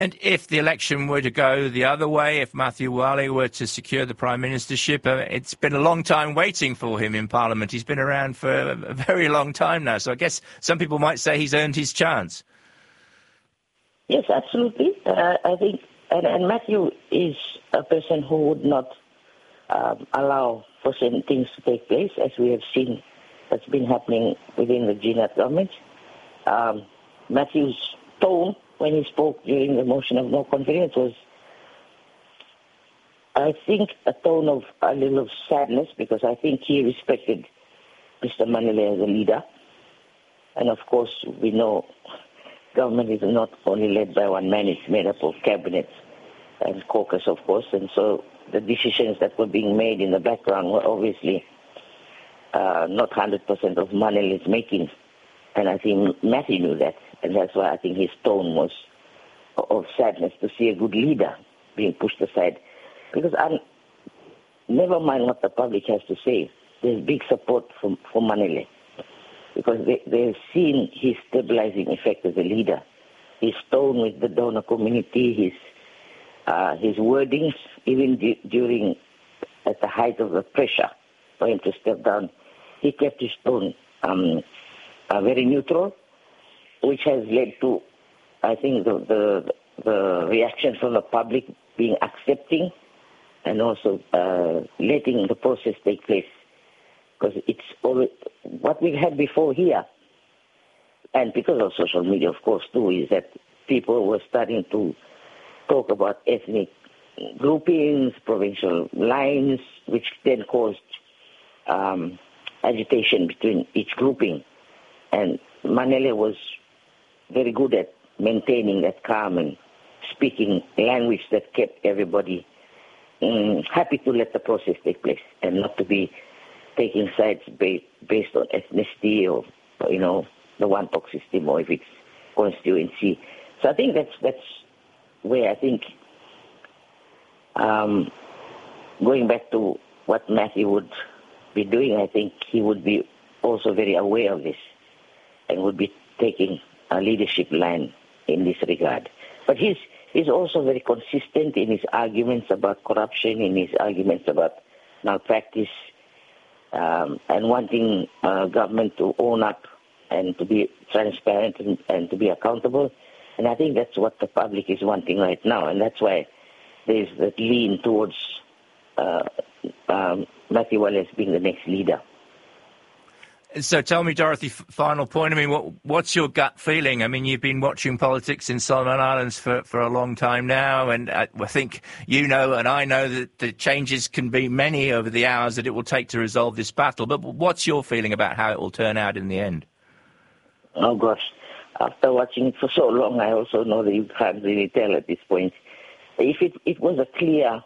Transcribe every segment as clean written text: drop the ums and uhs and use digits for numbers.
And if the election were to go the other way, if Matthew Wale were to secure the prime ministership, it's been a long time waiting for him in Parliament. He's been around for a very long time now. So I guess some people might say he's earned his chance. Yes, absolutely. I think, and Matthew is a person who would not allow for certain things to take place, as we have seen that's been happening within the GNAT government. Matthew's tone when he spoke during the motion of no confidence was, I think, a tone of a little sadness, because I think he respected Mr. Manile as a leader. And of course, we know government is not only led by one man, it's made up of cabinet and caucus, of course. And so the decisions that were being made in the background were obviously not 100% of Manile's making. And I think Matthew knew that. And that's why I think his tone was of sadness to see a good leader being pushed aside. Because never mind what the public has to say, there's big support for Manile. Because they've seen his stabilizing effect as a leader. His tone with the donor community, his wordings, even during, at the height of the pressure for him to step down, he kept his tone very neutral, which has led to, I think, the reaction from the public being accepting and also letting the process take place. Because it's always, what we've had before here, and because of social media, of course, too, is that people were starting to talk about ethnic groupings, provincial lines, which then caused agitation between each grouping. And Manile was very good at maintaining that calm and speaking language that kept everybody happy to let the process take place and not to be taking sides based on ethnicity or the one-talk system or if it's constituency. So I think that's where I think going back to what Matthew would be doing, I think he would be also very aware of this and would be taking a leadership line in this regard. But he's also very consistent in his arguments about corruption, in his arguments about malpractice, and wanting government to own up and to be transparent and to be accountable. And I think that's what the public is wanting right now. And that's why there's that lean towards Matthew Wale being the next leader. So tell me, Dorothy, final point. I mean, what's your gut feeling? I mean, you've been watching politics in Solomon Islands for a long time now, and I think you know and I know that the changes can be many over the hours that it will take to resolve this battle. But what's your feeling about how it will turn out in the end? Oh, gosh. After watching it for so long, I also know that you can't really tell at this point. If it was a clear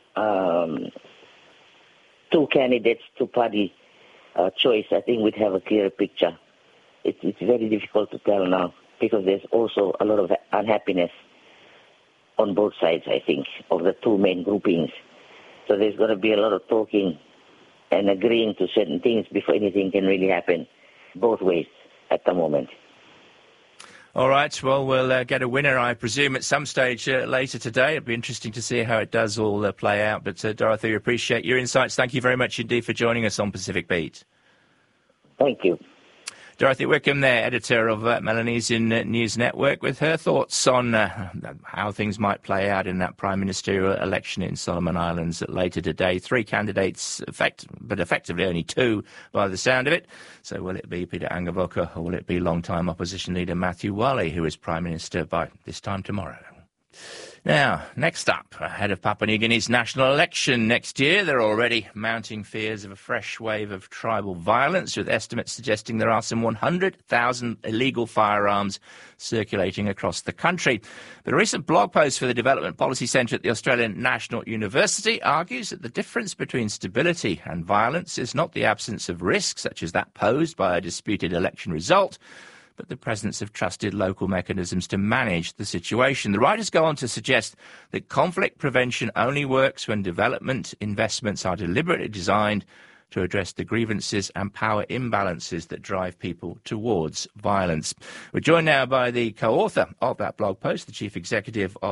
two candidates, two-party choice, I think we'd have a clearer picture. It's very difficult to tell now because there's also a lot of unhappiness on both sides, I think, of the two main groupings. So there's going to be a lot of talking and agreeing to certain things before anything can really happen both ways at the moment. All right, well, we'll get a winner, I presume, at some stage later today. It'll be interesting to see how it does all play out. But, Dorothy, we appreciate your insights. Thank you very much indeed for joining us on Pacific Beat. Thank you. Dorothy Wickham there, editor of Melanesian News Network, with her thoughts on how things might play out in that prime ministerial election in Solomon Islands later today. Three candidates, but effectively only two by the sound of it. So will it be Peter Angavoka or will it be long-time opposition leader Matthew Wale, who is prime minister by this time tomorrow? Now, next up, ahead of Papua New Guinea's national election next year, there are already mounting fears of a fresh wave of tribal violence, with estimates suggesting there are some 100,000 illegal firearms circulating across the country. But a recent blog post for the Development Policy Centre at the Australian National University argues that the difference between stability and violence is not the absence of risk, such as that posed by a disputed election result, but the presence of trusted local mechanisms to manage the situation. The writers go on to suggest that conflict prevention only works when development investments are deliberately designed to address the grievances and power imbalances that drive people towards violence. We're joined now by the co-author of that blog post, the Chief Executive of